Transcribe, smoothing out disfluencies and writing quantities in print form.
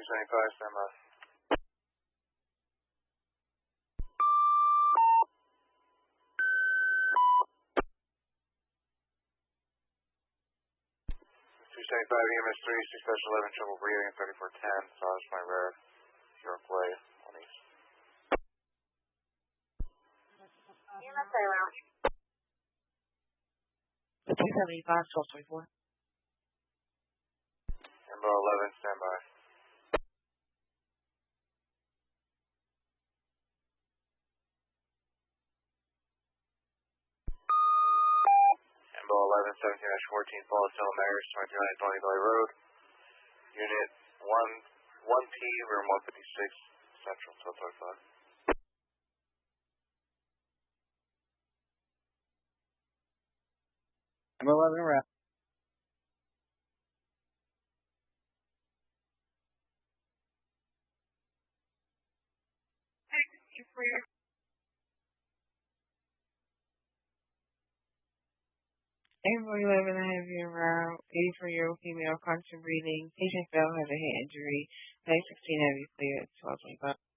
275, stand by. 275 EMS 3, 6-11, trouble breathing at 3410, Sausage My Rare, York Way, on East. EMS lounge. 275, 1224. Embo 11, stand by. Embo 11, 17-14, Fall of St. Mary's, 2390 Bonnie Valley Road. Unit 1P, room 156, Central, 1225. Embo 11, wrap. Embo 11, I have you around 84-year-old female, constant breathing. Patient fell, has a head injury. Page 16 have you cleared, 1225.